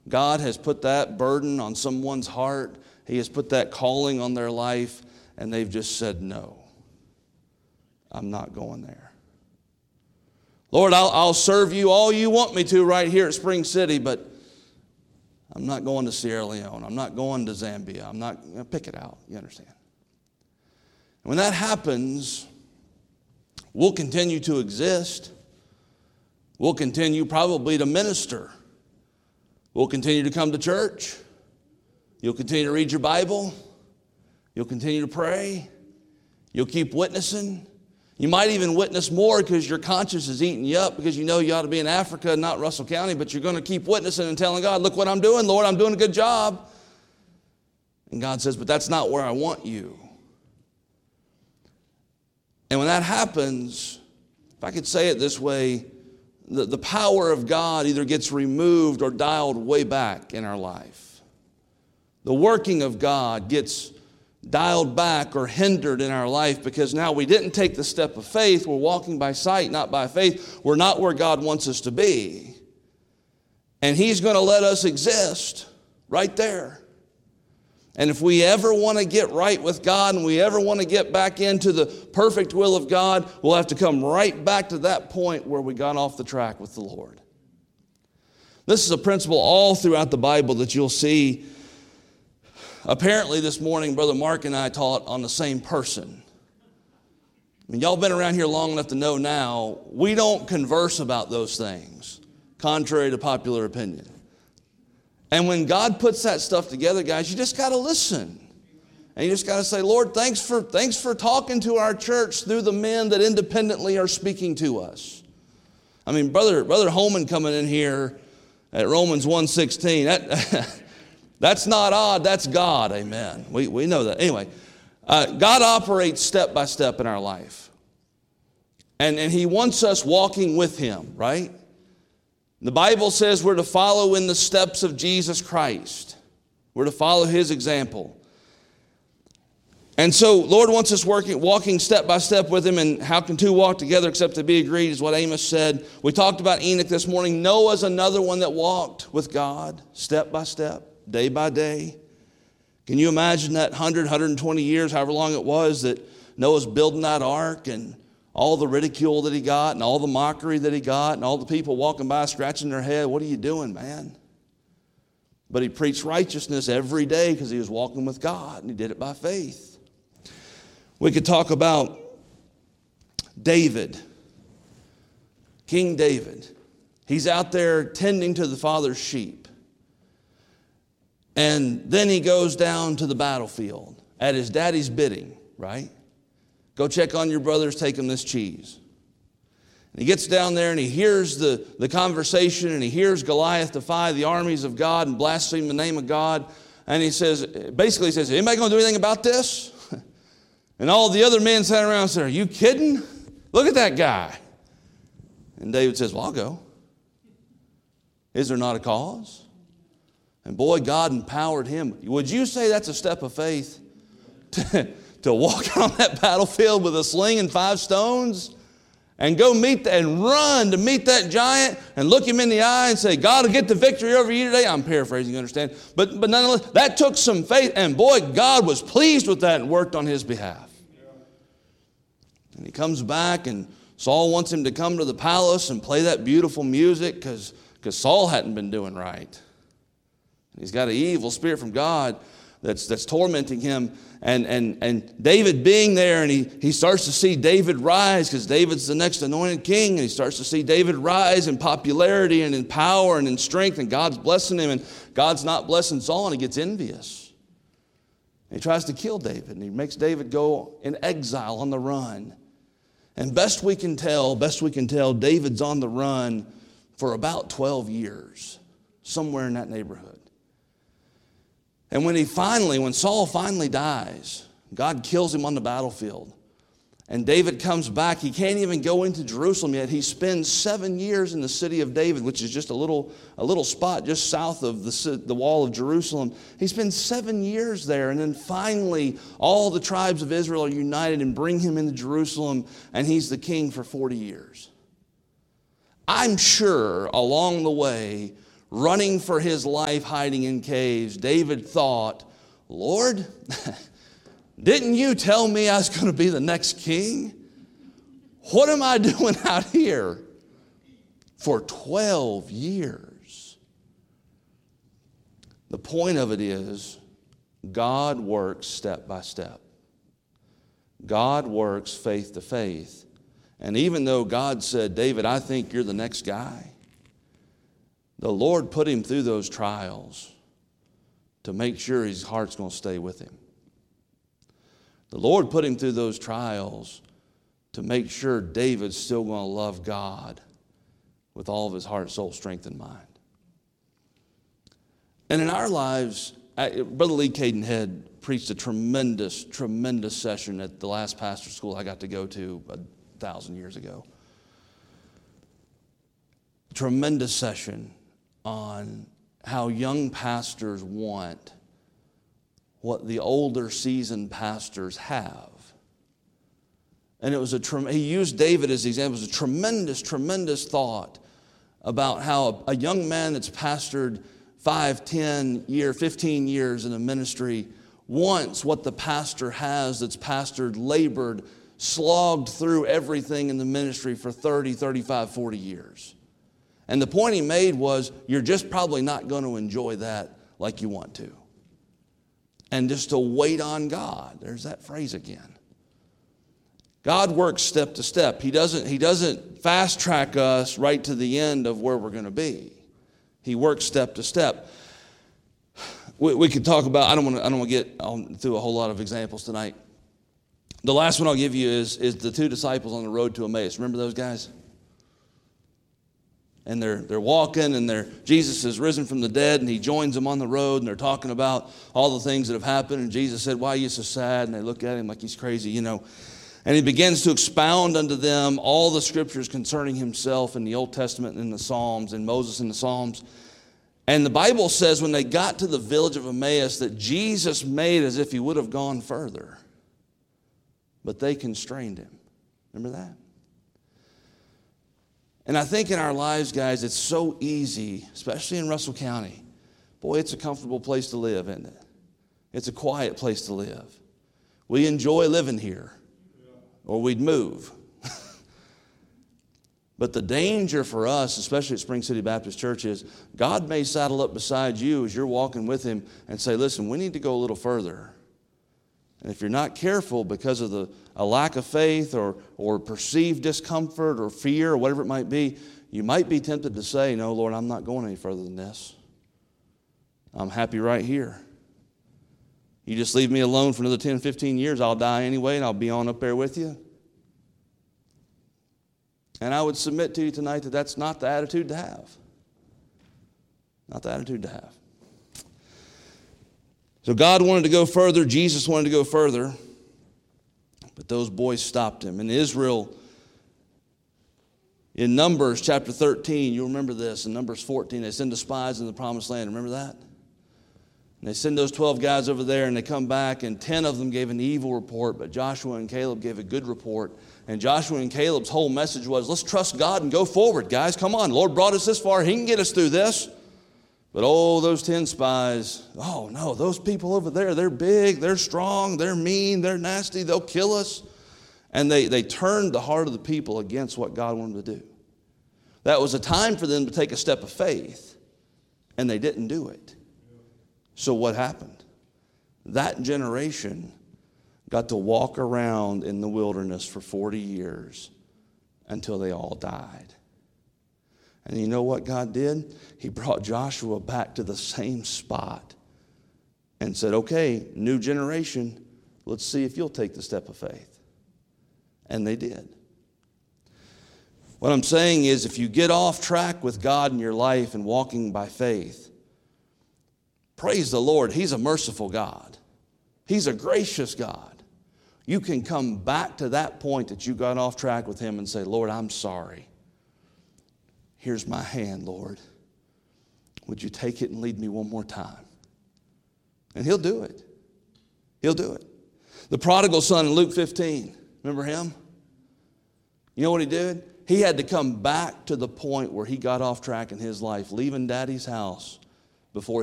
God has put that burden on someone's heart. He has put that calling on their life, and they've just said, no, I'm not going there. Lord, I'll serve you all you want me to right here at Spring City, but I'm not going to Sierra Leone. I'm not going to Zambia. I'm not, pick it out, you understand. And when that happens, we'll continue to exist. We'll continue probably to minister. We'll continue to come to church. You'll continue to read your Bible. You'll continue to pray. You'll keep witnessing. You might even witness more because your conscience is eating you up because you know you ought to be in Africa, not Russell County, but you're going to keep witnessing and telling God, look what I'm doing, Lord, I'm doing a good job. And God says, but that's not where I want you. And when that happens, if I could say it this way, the power of God either gets removed or dialed way back in our life. The working of God gets dialed back or hindered in our life because now we didn't take the step of faith. We're walking by sight, not by faith. We're not where God wants us to be. And He's going to let us exist right there. And if we ever want to get right with God and we ever want to get back into the perfect will of God, we'll have to come right back to that point where we got off the track with the Lord. This is a principle all throughout the Bible that you'll see. Apparently this morning, Brother Mark and I taught on the same person. I mean, y'all been around here long enough to know now, we don't converse about those things, contrary to popular opinion. And when God puts that stuff together, guys, you just got to listen. And you just got to say, Lord, thanks for talking to our church through the men that independently are speaking to us. I mean, Brother Holman coming in here at Romans 1:16, that's not odd, that's God, amen. We know that. Anyway, God operates step by step in our life. And He wants us walking with Him, right? The Bible says we're to follow in the steps of Jesus Christ. We're to follow His example. And so, Lord wants us walking step by step with Him, and how can two walk together except to be agreed is what Amos said. We talked about Enoch this morning. Noah's another one that walked with God step by step, day by day. Can you imagine that 120 years, however long it was, that Noah's building that ark, and all the ridicule that he got and all the mockery that he got and all the people walking by scratching their head, what are you doing, man? But he preached righteousness every day because he was walking with God, and he did it by faith. We could talk about David, King David. He's out there tending to the Father's sheep. And then he goes down to the battlefield at his daddy's bidding, right? Go check on your brothers, take them this cheese. And he gets down there and he hears the conversation, and he hears Goliath defy the armies of God and blaspheme the name of God. And he says, anybody going to do anything about this? And all the other men sat around and said, are you kidding? Look at that guy. And David says, well, I'll go. Is there not a cause? And boy, God empowered him. Would you say that's a step of faith? To walk out on that battlefield with a sling and 5 stones and go and run to meet that giant and look him in the eye and say, God will get the victory over you today. I'm paraphrasing, you understand? But nonetheless, that took some faith, and boy, God was pleased with that and worked on his behalf. And he comes back, and Saul wants him to come to the palace and play that beautiful music because Saul hadn't been doing right. He's got an evil spirit from God that's tormenting him. And David being there, and he starts to see David rise because David's the next anointed king. And he starts to see David rise in popularity and in power and in strength. And God's blessing him, and God's not blessing Saul, and he gets envious. And he tries to kill David, and he makes David go in exile on the run. And best we can tell, David's on the run for about 12 years, somewhere in that neighborhood. And when Saul finally dies, God kills him on the battlefield. And David comes back. He can't even go into Jerusalem yet. He spends 7 years in the city of David, which is just a little spot just south of the wall of Jerusalem. He spends 7 years there. And then finally, all the tribes of Israel are united and bring him into Jerusalem. And he's the king for 40 years. I'm sure along the way, running for his life, hiding in caves, David thought, Lord, didn't you tell me I was going to be the next king? What am I doing out here for 12 years? The point of it is, God works step by step. God works faith to faith. And even though God said, David, I think you're the next guy, the Lord put him through those trials to make sure his heart's going to stay with him. The Lord put him through those trials to make sure David's still going to love God with all of his heart, soul, strength, and mind. And in our lives, Brother Lee Cadenhead preached a tremendous, tremendous session at the last pastor school I got to go to 1,000 years ago. Tremendous session on how young pastors want what the older seasoned pastors have. And it was he used David as the example. It was a tremendous, tremendous thought about how a young man that's pastored 5, 10 years, 15 years in a ministry wants what the pastor has that's pastored, labored, slogged through everything in the ministry for 30, 35, 40 years. And the point he made was, you're just probably not going to enjoy that like you want to. And just to wait on God. There's that phrase again. God works step to step. He doesn't fast track us right to the end of where we're going to be. He works step to step. We could talk about, I don't want to get through a whole lot of examples tonight. The last one I'll give you is the two disciples on the road to Emmaus. Remember those guys? And they're walking, and Jesus is risen from the dead, and he joins them on the road, and they're talking about all the things that have happened. And Jesus said, why are you so sad? And they look at him like he's crazy, you know. And he begins to expound unto them all the scriptures concerning himself in the Old Testament and in the Psalms, and Moses in the Psalms. And the Bible says when they got to the village of Emmaus that Jesus made as if he would have gone further. But they constrained him. Remember that? And I think in our lives, guys, it's so easy, especially in Russell County. Boy, it's a comfortable place to live, isn't it? It's a quiet place to live. We enjoy living here, or we'd move. But the danger for us, especially at Spring City Baptist Church, is God may saddle up beside you as you're walking with him and say, listen, we need to go a little further. And if you're not careful because of a lack of faith or perceived discomfort or fear or whatever it might be, you might be tempted to say, no, Lord, I'm not going any further than this. I'm happy right here. You just leave me alone for another 10, 15 years, I'll die anyway, and I'll be on up there with you. And I would submit to you tonight that that's not the attitude to have. Not the attitude to have. So God wanted to go further. Jesus wanted to go further. But those boys stopped him. In Israel, in Numbers chapter 13, you remember this. In Numbers 14, they send the spies in the promised land. Remember that? And they send those 12 guys over there, and they come back, and 10 of them gave an evil report, but Joshua and Caleb gave a good report. And Joshua and Caleb's whole message was, let's trust God and go forward, guys. Come on, the Lord brought us this far. He can get us through this. But oh, those 10 spies, oh no, those people over there, they're big, they're strong, they're mean, they're nasty, they'll kill us. And they turned the heart of the people against what God wanted to do. That was a time for them to take a step of faith, and they didn't do it. So what happened? That generation got to walk around in the wilderness for 40 years until they all died. And you know what God did? He brought Joshua back to the same spot and said, okay, new generation, let's see if you'll take the step of faith. And they did. What I'm saying is, if you get off track with God in your life and walking by faith, praise the Lord, He's a merciful God. He's a gracious God. You can come back to that point that you got off track with Him and say, Lord, I'm sorry. Here's my hand, Lord. Would you take it and lead me one more time? And He'll do it. He'll do it. The prodigal son in Luke 15, remember him? You know what he did? he had to come back to the point where he got off track in his life, leaving daddy's house before